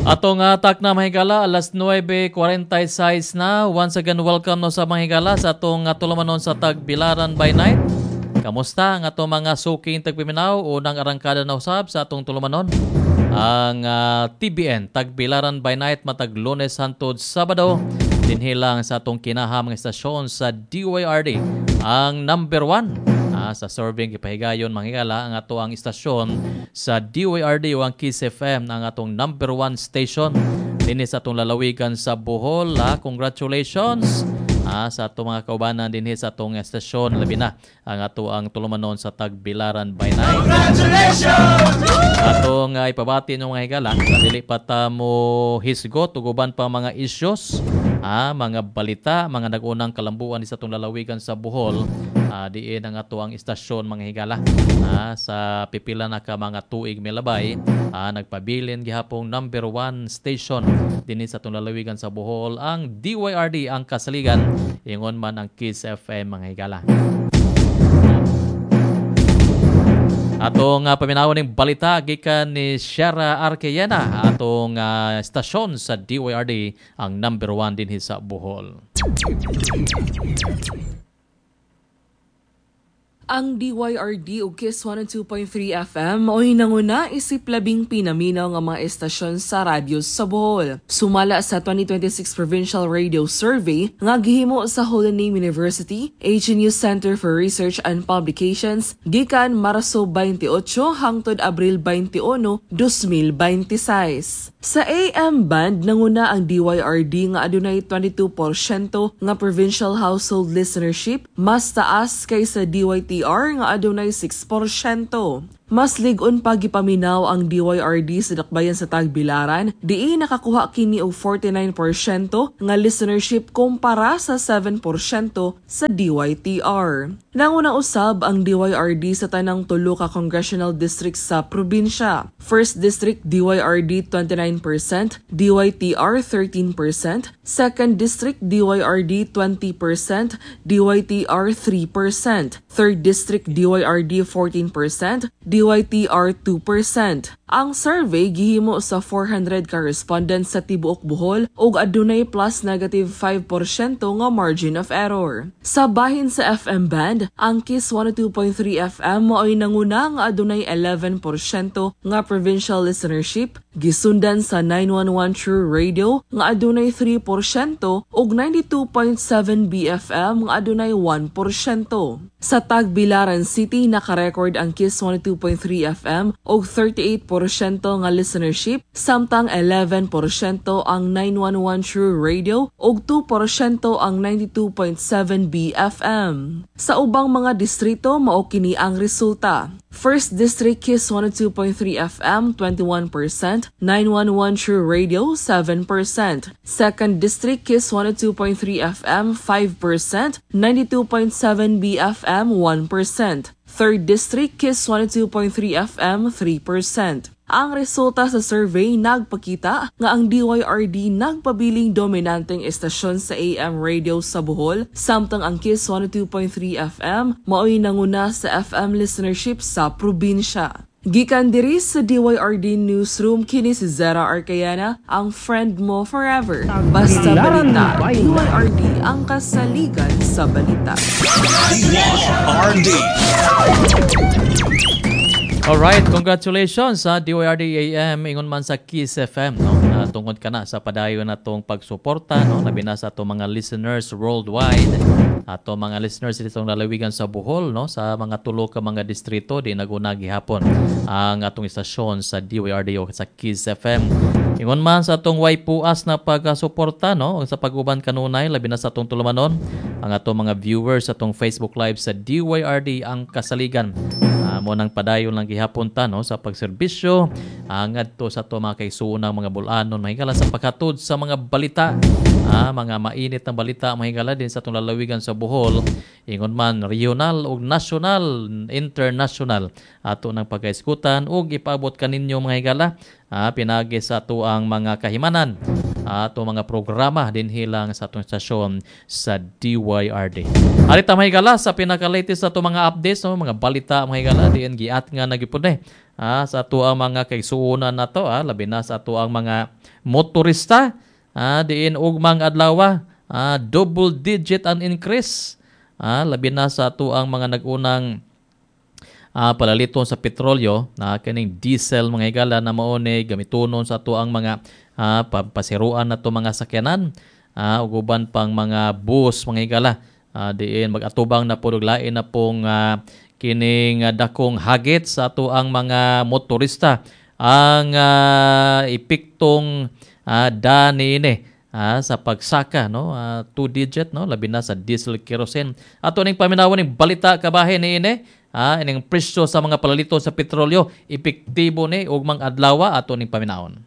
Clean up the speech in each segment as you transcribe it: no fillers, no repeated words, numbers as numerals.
Atong atak na mahigala, alas 9:46 na. Once again, welcome no sa mahigala sa atong tulumanon sa Tagbilaran by Night. Kamusta ang atong mga suking tagpiminaw? Unang arangkada na usab sa atong tulumanon. Ang TBN, Tagbilaran by Night, matag Lunes hangtod Sabado. Dinhilang sa atong kinahang estasyon sa DYRD. Ang number 1. Sa serving ipahigayon manghigala ang ato ang istasyon sa DYRD o ang Kiss FM ang atong number 1 station dinhi sa atong lalawigan sa Bohol. Congratulations sa atong mga kaubanan dinhi sa atong estasyon, labi na ang ato ang tulumanon sa Tagbilaran by Night. Congratulations! Atong ipabati ng mga higala dili pa ta mo hisgot ug uban pa mga issues, mga balita, mga nag-unang kalambuan sa atong lalawigan sa Bohol. Diin ang ato ang istasyon mga higala. Sa pipila na ka mga tuig milabay, nagpabilin gihapong number 1 station dinhi sa atong lalawigan sa Bohol, ang DYRD ang kasaligan, ingon man ang Kiss FM mga higala. Atong paminawon ng balita gikan ni Shara Arquellena, atong stasyon sa DYRD ang number 1 dinhi sa Bohol. Ang DYRD o Kiss 102.3 FM oy nanguna isip labing pinaminaw nga mga estasyon sa radyo sa Bohol. Sumala sa 2026 Provincial Radio Survey nga gihimo sa Holy Name University, HNU Center for Research and Publications gikan Marso 28 hangtod Abril 21, 2026. Sa AM band nanguna ang DYRD nga adunay 22% nga provincial household listenership, mas taas kaysa DYTR nga adunay 6%. Mas lig-on pa gipaminaw ang DYRD sa dakbayan sa Tagbilaran, diin nakakuha kini og 49% nga listenership kumpara sa 7% sa DYTR. Nanguna usab ang DYRD sa tanang tulo ka congressional districts sa probinsya. First District DYRD 29%, DYTR 13%, Second District DYRD 20%, DYTR 3%, Third District DYRD 14%, DYTR 2%. Ang survey gihimo sa 400 ka respondents sa tibuok Bohol ug adunay plus negative 5% nga margin of error. Sa bahin sa FM band, ang Kiss 102.3 FM mao'y nanguna nga adunay 11% nga provincial listenership, gisundan sa 911 True Radio nga adunay 3% ug 92.7 BFM nga adunay 1%. Sa Tagbilaran City naka-record ang Kiss 102.3 FM og 38% nga listenership, samtang 11% ang 911 True Radio ug 2% ang 92.7 BFM. Sa ubang mga distrito mao kini ang resulta. First District Kiss 102.3 FM 21%, 911 True Radio 7%, Second District Kiss 102.3 FM 5%, 92.7 BFM 1%, Third District Kiss 102.3 FM 3%. Ang resulta sa survey nagpakita nga ang DYRD nagpabiling dominanteng estasyon sa AM radio sa Bohol, samtang ang Kiss 102.3 FM mao'y nanguna sa FM listenership sa probinsya. Gikan diri sa DYRD Newsroom, kini si Zara Arquellena, ang friend mo forever. Basta balita, DYRD ang kasaligan sa balita. DYRD. Alright, congratulations sa DYRD AM ingon man sa Kiss FM, no? Tungod ka na sa padayon natong pagsuporta, no? Labi na sa atong mga listeners worldwide, atong mga listeners dito sa lalawigan sa Bohol, no? Sa mga tulo ka mga distrito di naguna gihapon ang atong istasyon sa DYRD o sa Kiss FM. Ingon man sa atong way puas na pagsuporta, no? Sa pag-uban kanunay labi na sa atong tulumanon ang atong mga viewers sa atong Facebook Live sa DYRD ang kasaligan. Mo nang padayon lang gihapon ta, no, sa pagserbisyo ngadto sa to mga kaigsuonang mga bulanon mahigala sa paghatod sa mga balita, mga mainit na balita mahigala din sa atong lalawigan sa Bohol, ingon man regional ug national, international ato nang pagaiskutan ug ipaabot kaninyo mga higala pinagi sa ato ang mga kahimanan ato mga programa din hilang sa atong stasyon sa DYRD. Arita mga higala sa pinaka-latest sa ato mga updates, no, mga balita mga higala diin giat nga nagipod sa ato ang mga kaigsuonan nato, labi na sa ato ang mga motorista, diin ugmang adlaw, double digit ang increase, labi na sa ato ang mga nagunang palaliton sa petrolyo na kining diesel mga higala na maone gamitonon sa ato ang mga pasiruan na to mga sakyanan, uguban pang mga bus mga higala, diin mag-atubang na po lain na pong kining dakong hagit sa ato ang mga motorista ang ipiktong dani ini sa pagsaka, no, two digit, no, labi na sa diesel kerosene. Ato ning paminawan ning balita kabahin ni ini, ining presyo sa mga palalito sa petrolyo epektibo ni ugmang adlaw ato ning paminawon.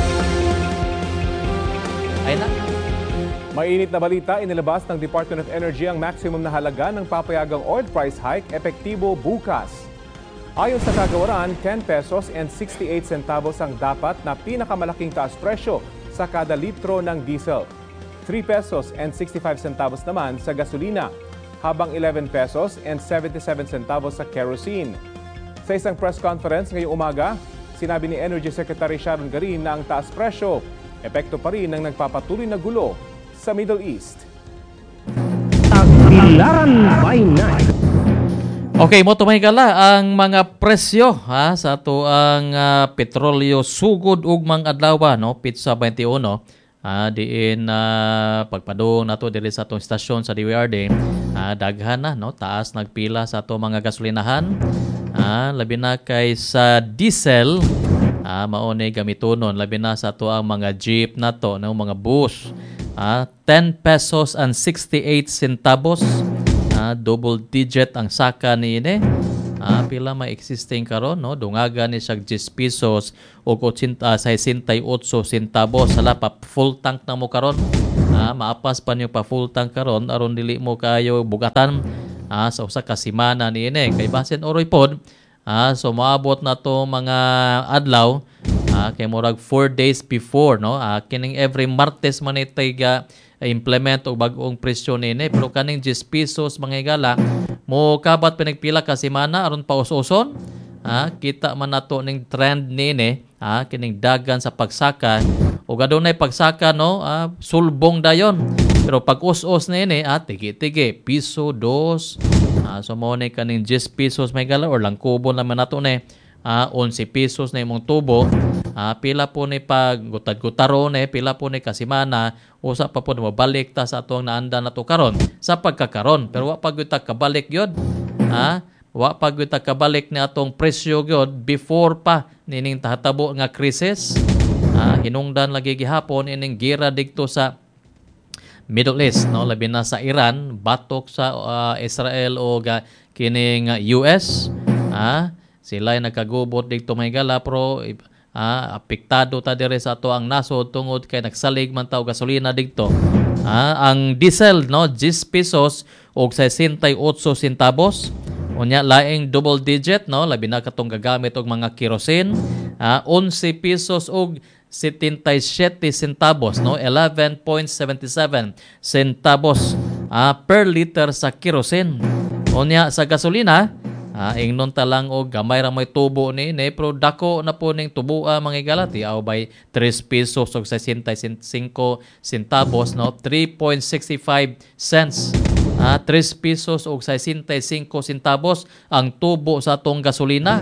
Ay na. Mainit na balita, inilabas ng Department of Energy ang maximum na halaga ng papayagang oil price hike epektibo bukas. Ayon sa kagawaran, 10 pesos and 68 centavos ang dapat na pinakamalaking taas presyo sa kada litro ng diesel. 3 pesos and 65 centavos naman sa gasolina, habang 11 pesos and 77 centavos sa kerosene. Sa isang press conference ngayong umaga, sinabi ni Energy Secretary Sharon Garin na ang taas presyo, epekto pa rin ng nagpapatuloy na gulo sa Middle East. Tagbilaran by Night. Okay, mo tumahigala ang mga presyo sa ato ang petrolyo sugod ugmang adlaw, no, Pitsa 21, diin pagpadung nato diri sa atong istasyon sa DYRD, daghan na, no, taas nagpila sa ato mga gasolinahan, labi na kay sa diesel, maone gamitonon labi na sa ato ang mga jeep nato, no, mga bus, 10 pesos and 68 centavos, double digit ang saka ni ini, pila may existing karon, no, dungaga ni siya 10 pesos o 68 centavos, sala pa full tank na mo karon, maapas pa niyo pa full tank karon aron dili mo kayo bugatan sa usa ka semana ni ini kay basin oroy pod, so moabot na to mga adlaw, kay murag 4 days before, no, kining every Martes man itay implement og bag-ong presyo nini, pero kaning 10 pesos mga higala mo kabat pinagpila ka semana aron pausoson, kita man nato ning trend nini, kining dagan sa pagsaka ug adunay pagsaka, no, sulbong dayon, pero pag us-us nini tigi-tigi piso 2, so mo ni kaning 10 pesos mga higala or lang kubo naman nato ni 11 pesos na imong tubo, pila po ni pag gutad-gutaron, pila po ni kasimana, usa pa po na mabalik ta sa atong naanda na to karon sa pagkakaron, pero wa pa gyud ta kabalik gyud, wa pa gyud ta kabalik ni atong presyo gyud before pa nining tahatabo nga krisis, hinungdan lagi gihapon ining gira didto sa Middle East, no, labi na sa Iran, batok sa Israel o kining US, sila ay nagkagubot dito may gala, pero apektado ta dire sa ato ang nasod tungod kay nagsalig man ta og gasolina dito. Ang diesel, no, 10 pesos og 68 centavos. Unya laing double digit, no, labi na katong gagamit og mga kerosene, 11 pesos og 77 centavos, no, 11.77 centavos per liter sa kerosene. Unya sa gasolina, ingnon talang og gamay ra may tubo ni pero dako na po ning tubo mga galati aw by 3 pesos og 65 centavos, no, 3.65 cents, 3 pesos og 65 centavos ang tubo sa atong gasolina,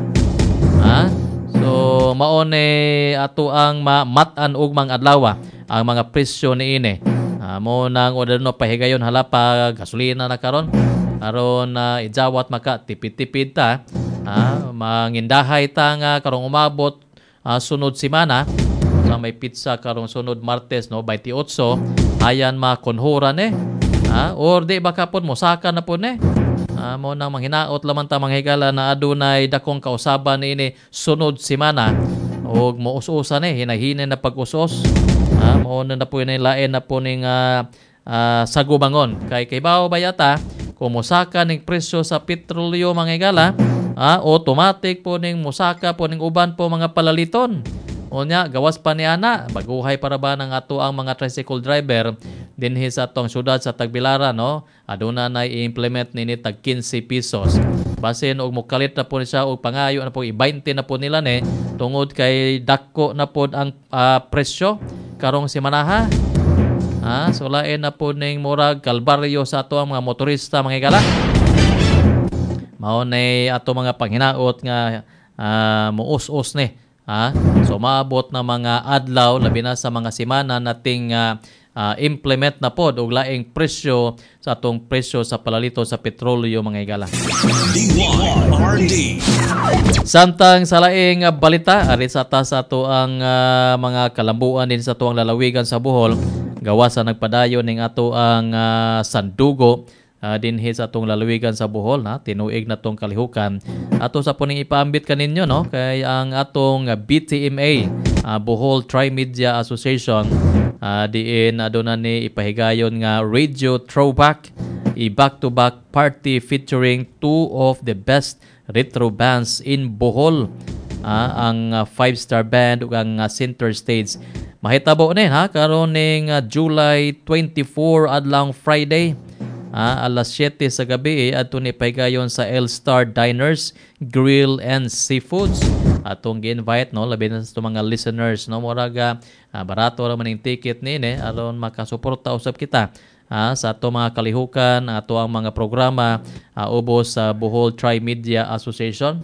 so maone ato ang matan og mga adlaw ang mga presyo niini, mo nang odano pahigayon hala pa gasolina na karon aron ijawat maka tipid-tipid ta, mangindahay ta nga karong umabot sunod semana sa may pizza karong sunod Martes, no, 28, ayan makonhura ni, or di baka pod mosaka na po ni, mo nang manghinaot lamang ta mga higala na adunay dakong kausaban niini sunod semana og mous-usa ni hinahinay na pag-us-us, mo na po ni lain na po ning sagubangon kay bawo bayata kung musaka ning presyo sa petrolyo mga higala, automatic po ning musaka po ning uban po mga palaliton. Unya, gawas pa ni ana, baguhay para ba ng ato ang mga tricycle driver dinhi sa atong syudad sa Tagbilaran, no? Aduna na i-implement nini tag 15 pesos. Basin og mukalit na po siya og pangayo na po i-20 na po nila ni tungod kay dako na po ang presyo karong simanaha. So lain na po ning murag kalbaryo sa ato ang mga motorista mga higala. Mao nay ato mga panghinaot nga muus-us ni. So maabot na mga adlaw labi na sa mga semana nating implement na pod og laing presyo sa atong presyo sa palalito sa petrolyo mga higala. DYRD. Samtang sa laing balita ari sa ta sa ato ang mga kalambuan din sa ato ang lalawigan sa Bohol gawas sa nagpadayon ning ato ang sandugo dinhi sa atong lalawigan sa Bohol na tinuig na tong kalihukan ato sa puning ipaambit kaninyo no kay ang atong BTMA Bohol Tri-Media Association diin aduna ni ipahigayon nga radio throwback i-back-to-back party featuring two of the best retro bands in Bohol ang 5-star band ug ang center stage mahitabo ni karon ning July 24 adlaw Friday alas 7 sa gabi adto ni paygayon sa L-Star Diners, Grill and Seafoods. Atong gi-invite no labi na sa mga listeners no muraga barato ra man ning ticket ni aron makasuporta usab kita sa ato mga kalihukan, ato ang mga programa ubos sa Bohol Tri-Media Association.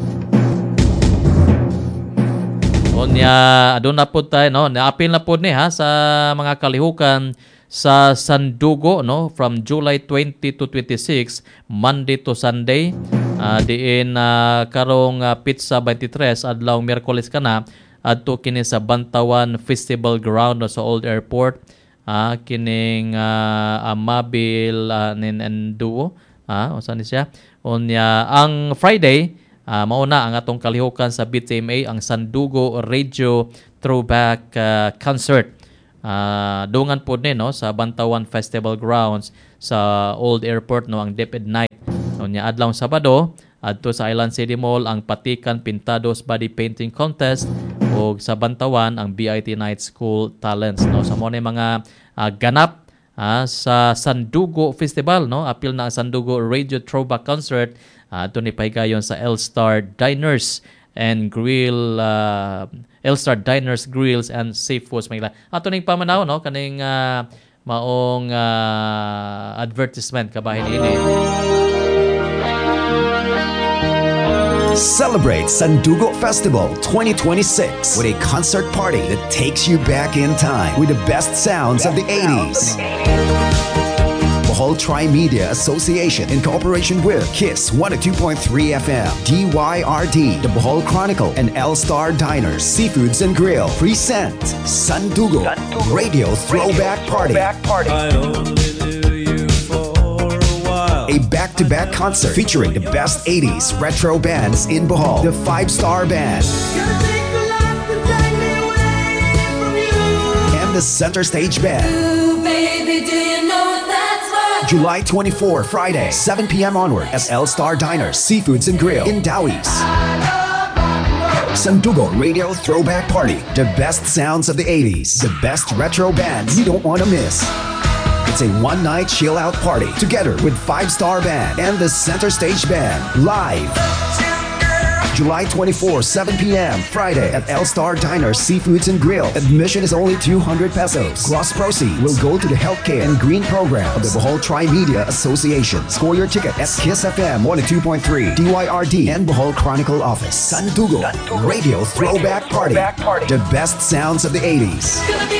Onya aduna pud tay no naapil na pud ni sa mga kalihukan sa Sandugo no from July 20 to 26 Monday to Sunday diin karong Pizza 23 adlaw Miyerkules kana adto kini sa Bantawan Festival Ground no, sa Old Airport kining Amabil nin duo usa ni siya unya ang Friday mauna ang atong kalihukan sa BTMA ang Sandugo Radio Throwback Concert dungan po ni no sa Bantawan Festival Grounds sa Old Airport no ang Deped Night unya adlaw Sabado adto sa Island City Mall ang Patikan Pintados Body Painting Contest ug sa Bantawan ang BIT Night School Talents no sa mo ni mga ganap sa Sandugo Festival no apil na ang Sandugo Radio Throwback Concert adto ni pahigayon sa L-Star Diners and Grill L-Star Diners, Grills and Seafoods mga ato ning pamanaw no kaning maong advertisement kabahin ini. Celebrate Sandugo Festival 2026 with a concert party that takes you back in time with the best sounds of the 80s. Bohol Tri-Media Association in cooperation with KISS 102.3 FM, DYRD, The Bohol Chronicle, and L-Star Diners, Seafoods and Grill present Sandugo Radio Throwback Party. I only knew you for a while. A back-to-back concert featuring the best 80s retro bands in Bohol, the 5-Star Band, and the Center Stage Band. Ooh, baby, do you know that's right? July 24, Friday, 7 p.m. onward as L-Star Diners, Seafoods and Grill in Dowie's. Sandugo Radio Throwback Party. The best sounds of the 80s. The best retro bands you don't want to miss. It's a one-night chill-out party together with 5-Star Band and the Center Stage Band live. July 24, 7 p.m. Friday at L-Star Diners, Seafoods and Grill. Admission is only 200 pesos. Gross proceeds will go to the healthcare and green program of the Bohol Tri-Media Association. Score your ticket at KISS FM 102.3, DYRD, and Bohol Chronicle Office. Sandugo Radio Throwback Party. The best sounds of the 80s. Gonna be